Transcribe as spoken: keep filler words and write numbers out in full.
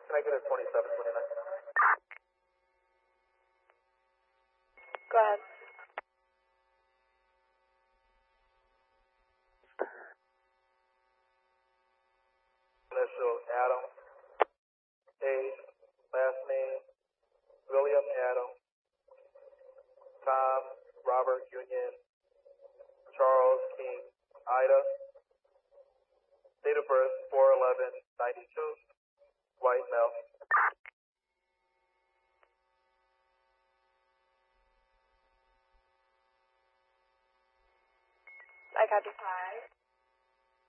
Can I get a twenty-seven twenty-nine? Go ahead. Initial Adam. Age, last name, William Adam. Tom, Robert Union, Charles King, Ida. Date of birth, four eleven ninety-two. White male. I copy.